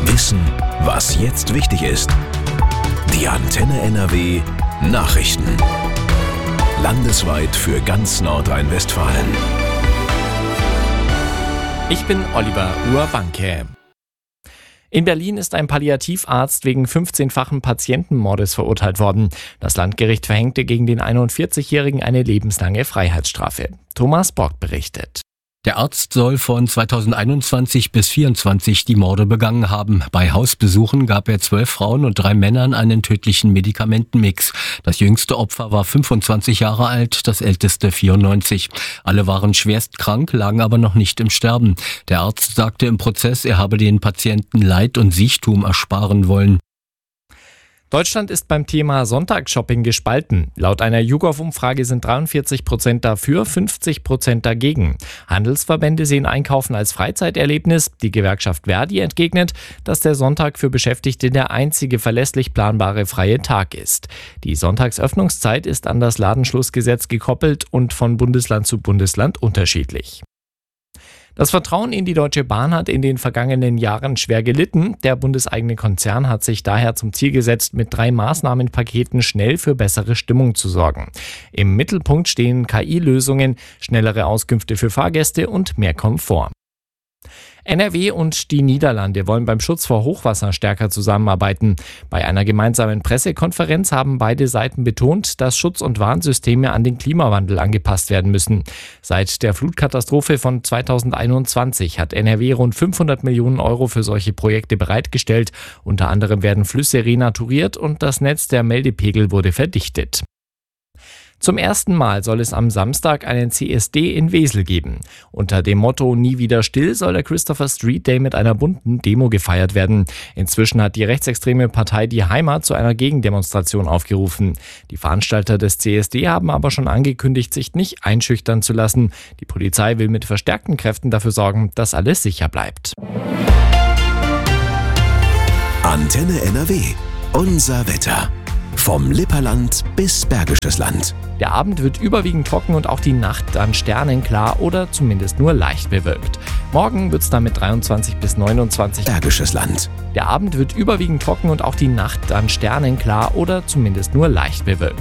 Wissen, was jetzt wichtig ist. Die Antenne NRW Nachrichten. Landesweit für ganz Nordrhein-Westfalen. Ich bin Oliver Urbanke. In Berlin ist ein Palliativarzt wegen 15-fachen Patientenmordes verurteilt worden. Das Landgericht verhängte gegen den 41-Jährigen eine lebenslange Freiheitsstrafe. Thomas Bock berichtet. Der Arzt soll von 2021 bis 2024 die Morde begangen haben. Bei Hausbesuchen gab er 12 Frauen und 3 Männern einen tödlichen Medikamentenmix. Das jüngste Opfer war 25 Jahre alt, das älteste 94. Alle waren schwerst krank, lagen aber noch nicht im Sterben. Der Arzt sagte im Prozess, er habe den Patienten Leid und Siechtum ersparen wollen. Deutschland ist beim Thema Sonntagsshopping gespalten. Laut einer YouGov-Umfrage sind 43% dafür, 50% dagegen. Handelsverbände sehen Einkaufen als Freizeiterlebnis. Die Gewerkschaft Verdi entgegnet, dass der Sonntag für Beschäftigte der einzige verlässlich planbare freie Tag ist. Die Sonntagsöffnungszeit ist an das Ladenschlussgesetz gekoppelt und von Bundesland zu Bundesland unterschiedlich. Das Vertrauen in die Deutsche Bahn hat in den vergangenen Jahren schwer gelitten. Der bundeseigene Konzern hat sich daher zum Ziel gesetzt, mit 3 Maßnahmenpaketen schnell für bessere Stimmung zu sorgen. Im Mittelpunkt stehen KI-Lösungen, schnellere Auskünfte für Fahrgäste und mehr Komfort. NRW und die Niederlande wollen beim Schutz vor Hochwasser stärker zusammenarbeiten. Bei einer gemeinsamen Pressekonferenz haben beide Seiten betont, dass Schutz- und Warnsysteme an den Klimawandel angepasst werden müssen. Seit der Flutkatastrophe von 2021 hat NRW rund 500 Millionen Euro für solche Projekte bereitgestellt. Unter anderem werden Flüsse renaturiert und das Netz der Meldepegel wurde verdichtet. Zum ersten Mal soll es am Samstag einen CSD in Wesel geben. Unter dem Motto Nie wieder still soll der Christopher Street Day mit einer bunten Demo gefeiert werden. Inzwischen hat die rechtsextreme Partei Die Heimat zu einer Gegendemonstration aufgerufen. Die Veranstalter des CSD haben aber schon angekündigt, sich nicht einschüchtern zu lassen. Die Polizei will mit verstärkten Kräften dafür sorgen, dass alles sicher bleibt. Antenne NRW. Unser Wetter. Vom Lipperland bis Bergisches Land. Der Abend wird überwiegend trocken und auch die Nacht dann sternenklar oder zumindest nur leicht bewölkt. Morgen wird es dann mit 23 bis 29 Bergisches Land. Der Abend wird überwiegend trocken und auch die Nacht dann sternenklar oder zumindest nur leicht bewölkt.